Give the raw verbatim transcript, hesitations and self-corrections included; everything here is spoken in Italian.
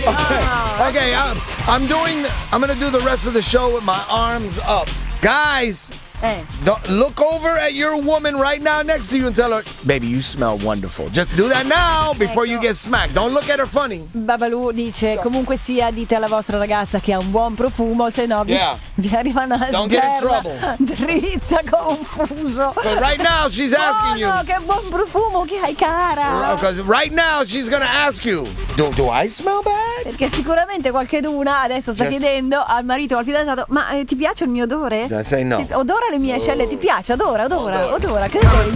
Okay, okay I'm, I'm doing, I'm gonna do the rest of the show with my arms up. Guys, Eh. don't- look over at your woman right now next to you and tell her, baby, you smell wonderful. Just do that now before you get smacked. Don't look at her funny. Babalù dice, comunque sia, dite alla vostra ragazza che ha un buon profumo, se no vi, Yeah. vi arriva una Don't get in sberla trouble. dritta confuso. But right now she's asking Oh no, you. che buon profumo che hai, cara. Because right now she's gonna ask you, do, do I smell bad? Perché sicuramente qualcheduna adesso sta Yes. chiedendo al marito o al fidanzato, ma eh, ti piace il mio odore? I say no. Ti- odora le mie ascelle, ti piace? Odora, odora, odora. Che sei?